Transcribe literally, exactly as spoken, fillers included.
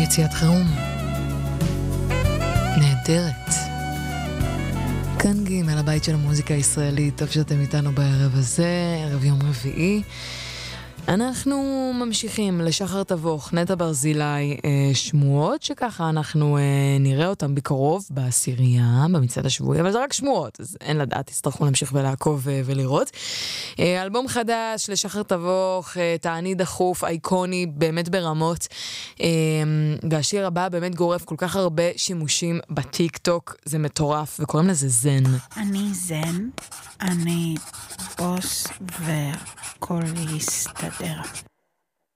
יציאת חירום. נהדרת. כאן ג' על הבית של המוזיקה הישראלית, טוב שאתם איתנו בערב הזה, ערב יום רביעי. אנחנו ממשיכים לשחר תבוך, נטע ברזילי, שמועות שככה אנחנו נראה אותם בקרוב בעשירייה, במצעד השבועי, אבל זה רק שמועות, אז אין לדעת, תצטרכו להמשיך ולעקוב ולראות. אלבום חדש לשחר תבוך, תעני דחוף, אייקוני, באמת ברמות, והשיר הבא באמת גורף כל כך הרבה שימושים בטיק טוק, זה מטורף, וקוראים לזה זן. אני זן, אני בוס והכל יסתדר.